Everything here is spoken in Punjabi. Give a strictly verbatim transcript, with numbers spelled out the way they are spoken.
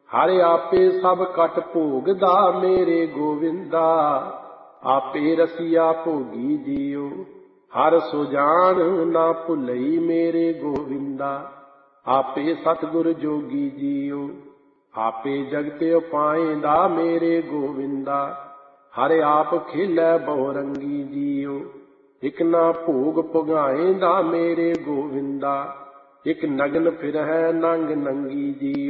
ਹਰਿ ਆਪੇ ਸਭ ਕਟ ਭੋਗਦਾ ਮੇਰੇ ਗੋਵਿੰਦਾ। ਆਪੇ ਰਸੀਆ ਭੋਗੀ ਜੀਉ ਹਰ ਸੁਜਾਨ ਨਾ ਭੁਲਈ ਮੇਰੇ ਗੋਵਿੰਦਾ। ਆਪੇ ਸਤਿਗੁਰ ਜੋਗੀ ਜੀਉ ਆਪੇ ਜਗਤ ਉਪਾਇਂਦਾ ਮੇਰੇ ਗੋਵਿੰਦਾ। ਹਰਿ ਆਪ ਖੇਲੈ ਬਹੁਰੰਗੀ ਜੀਉ ਇਕ ਨਾ ਭੋਗ ਪੁਗਾਇਂਦਾ ਮੇਰੇ ਗੋਵਿੰਦਾ। ਇਕ ਨਗਨ ਫਿਰਹਿ ਨੰਗ ਨੰਗੀ ਜੀਉ